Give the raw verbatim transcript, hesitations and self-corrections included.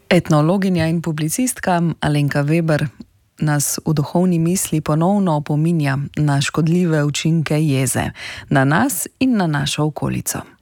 Etnologinja in publicistka Alenka Veber nas v duhovni misli ponovno opominja na škodljive učinke jeze, na nas in na našo okolico.